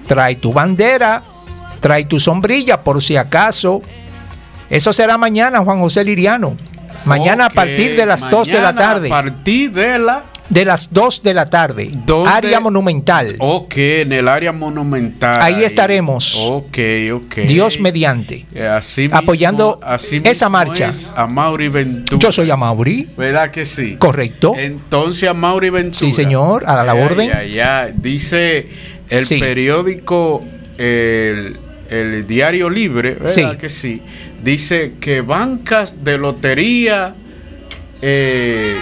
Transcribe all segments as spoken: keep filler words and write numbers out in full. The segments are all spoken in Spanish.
trae tu bandera, trae tu sombrilla por si acaso. Eso será mañana, Juan José Liriano. Mañana okay, a partir de las dos de la tarde. A partir de la... De las dos de la tarde. ¿Dónde? Área Monumental. Ok, en el área monumental. Ahí estaremos. Ok, ok. Dios mediante. Así mismo, apoyando así esa marcha. Amaury Ventura. Yo soy Amaury. ¿Verdad que sí? Correcto. Entonces, Amaury Ventura. Sí, señor, a la ya, orden. Ya, ya. Dice el sí. periódico, el, el Diario Libre, ¿verdad sí. que sí? Dice que bancas de lotería eh,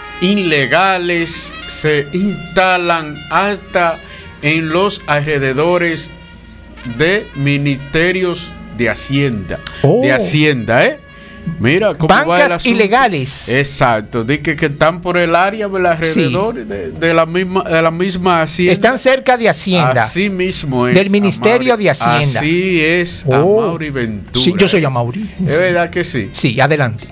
ilegales se instalan hasta en los alrededores de ministerios de Hacienda. Oh. De Hacienda, ¿eh? Mira cómo bancas va el asunto. Ilegales. Exacto, dice que están por el área de los alrededores sí. de, de la misma de la misma Hacienda. Están cerca de Hacienda. Así mismo es. Del Ministerio Amaury, de Hacienda. Así es, oh. Amaury Ventura. Sí, yo soy Amaury. Es sí. verdad que sí. Sí, adelante.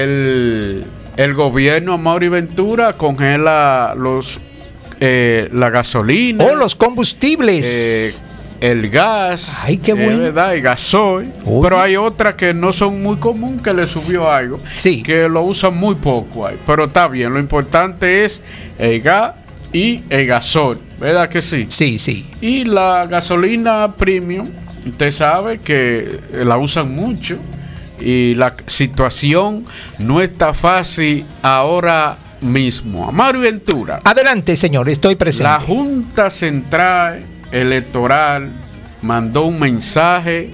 El, el gobierno Amaury Ventura congela los eh, la gasolina. Oh, los combustibles. Eh, el gas, ay, qué bueno. ¿verdad? El gasoil. Uy. Pero hay otras que no son muy común que le subió algo. Sí. Que lo usan muy poco ahí. Pero está bien. Lo importante es el gas y el gasoil. ¿Verdad que sí? Sí, sí. Y la gasolina premium, usted sabe que la usan mucho. Y la situación no está fácil ahora mismo. Amaury Ventura. Adelante, señor. Estoy presente. La Junta Central Electoral mandó un mensaje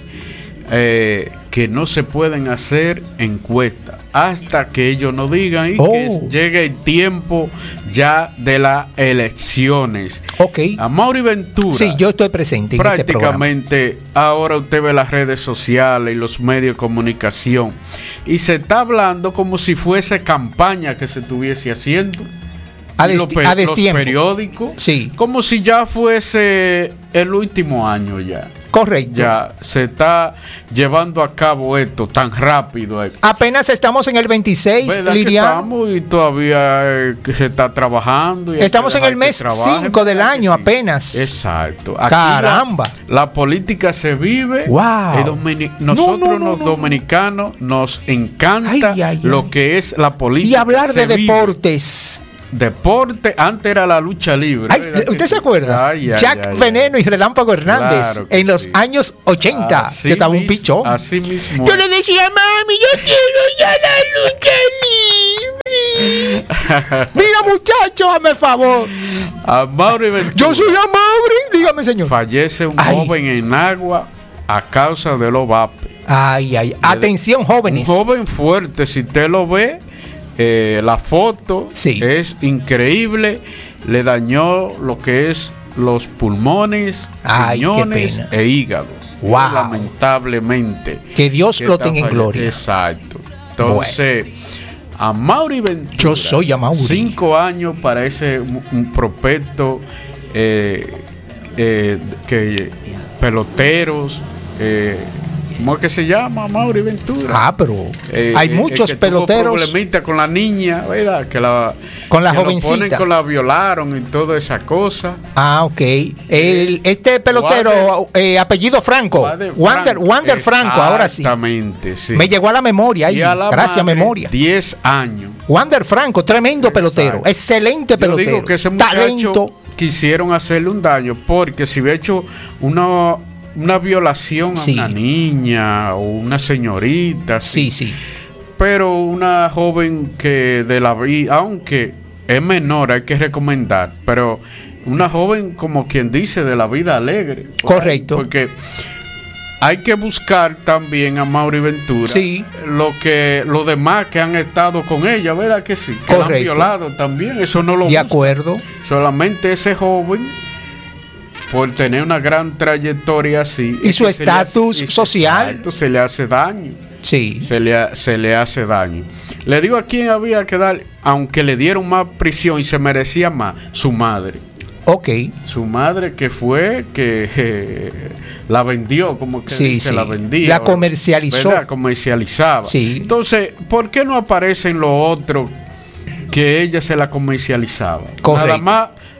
eh, que no se pueden hacer encuestas hasta que ellos no digan y oh. que llegue el tiempo ya de las elecciones. Ok. Amaury Ventura. Sí, yo estoy presente en prácticamente este programa. Ahora usted ve las redes sociales y los medios de comunicación y se está hablando como si fuese campaña que se estuviese haciendo. A, desti- los, a destiempo. Los periódicos, sí. como si ya fuese el último año ya. Correcto. Ya se está llevando a cabo esto tan rápido. Esto. Apenas estamos en el veintiséis, Liriano. Estamos y todavía eh, se está trabajando. Y estamos en el mes cinco del año sí. apenas. Exacto. Aquí caramba. La, la política se vive. Wow. Domini- nosotros no, no, no, los dominicanos no. nos encanta ay, ay, ay. lo que es la política. Y hablar de vive. deportes. Deporte, antes era la lucha libre. Ay, ¿usted se acuerda? Ay, ay, Jack ay, Veneno ay. y Relámpago Hernández claro en los sí. años ochenta. Así que estaba un pichón. Así mismo. Yo le decía, mami, yo quiero ya la lucha libre. Mira, muchacho, hazme favor. Amaury Ventura. Yo soy Amaury, dígame, señor. Fallece un ay. joven en Agua a causa de los vapes. Ay, ay, atención, jóvenes. Un joven fuerte, si usted lo ve. Eh, la foto sí. es increíble, le dañó lo que es los pulmones, riñones e hígado. Wow. Lamentablemente. Que Dios que lo tenga en gloria. Exacto. Entonces, bueno. Amaury Ventura. Yo soy Amaury. Cinco años para ese un prospecto eh, eh, que peloteros. Eh, ¿Cómo es que se llama Amaury Ventura? Ah, pero eh, hay muchos eh, que peloteros. Tuvo problemita con la niña, ¿verdad? Que la, con la que jovencita. Lo ponen con la violaron y toda esa cosa. Ah, ok. El, este pelotero, Wander, eh, apellido Franco. Wander, Wander, Wander Franco, ahora sí. Exactamente, sí. Me llegó a la memoria ahí. Gracias, madre, memoria. diez años. Wander Franco, tremendo Exacto. pelotero. Excelente pelotero. Yo digo que ese muchacho talento. Quisieron hacerle un daño porque si hubiera hecho una. Una violación sí. a una niña o una señorita. Sí, sí. Pero una joven que de la vida, aunque es menor, hay que recomendar, pero una joven como quien dice de la vida alegre. Correcto. Porque hay que buscar también a Amaury Ventura sí. lo que los demás que han estado con ella, ¿verdad que sí? Que Correcto. la han violado también, eso no lo De busca. acuerdo. Solamente ese joven por tener una gran trayectoria así y su estatus social exacto, se le hace daño sí se le, se le hace daño. Le digo a quién había que dar, aunque le dieron más prisión y se merecía más, su madre. Ok. Su madre que fue que eh, la vendió, como que sí, dice, sí. la vendía, la comercializó, ¿verdad? Comercializaba. Sí. Entonces, ¿por qué no aparece en lo otro que ella se la comercializaba? Correcto. Nada más